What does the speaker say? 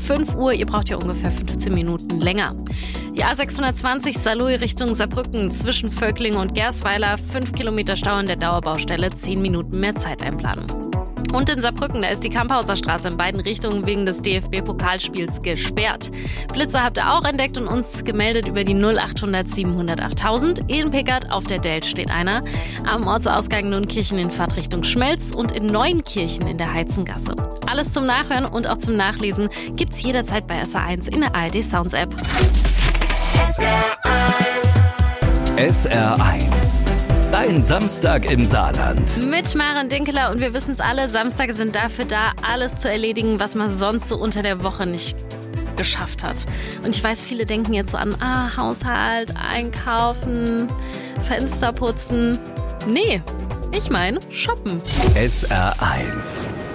5 Uhr. Ihr braucht ja ungefähr 15 Minuten länger. Die A620 Saarlouis Richtung Saarbrücken zwischen Völklingen und Gersweiler. 5 Kilometer Stau in der Dauerbaustelle, 10 Minuten mehr Zeit einplanen. Und in Saarbrücken, da ist die Kamphauser Straße in beiden Richtungen wegen des DFB-Pokalspiels gesperrt. Blitzer habt ihr auch entdeckt und uns gemeldet über die 0800 700 8000. In Peckert auf der Delt steht einer. Am Ortsausgang Nunkirchen in Fahrtrichtung Schmelz und in Neunkirchen in der Heizengasse. Alles zum Nachhören und auch zum Nachlesen gibt's jederzeit bei SR1 in der ARD Sounds App. SR1. Dein Samstag im Saarland. Mit Maren Dinkeler und wir wissen es alle, Samstage sind dafür da, alles zu erledigen, was man sonst so unter der Woche nicht geschafft hat. Und ich weiß, viele denken jetzt so an Haushalt, Einkaufen, Fenster putzen. Nee, ich meine shoppen. SR1.